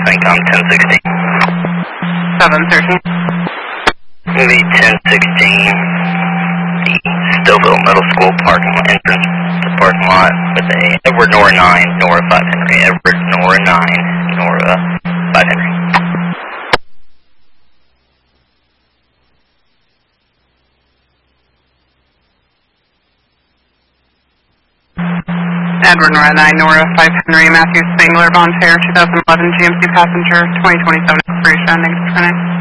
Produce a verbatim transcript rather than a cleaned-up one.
Income ten sixteen. seven thirteen. Movie ten sixteen, the Stouffville Middle School parking lot entrance to parking lot with a Edward Nora nine, Nora five Henry, Edward Nora nine, Nora five Henry. Edward Nora nine, Nora five Henry, Matthew Spangler, Bonne Terre, two thousand eleven G M C passenger, twenty twenty-seven expiration, negative twenty.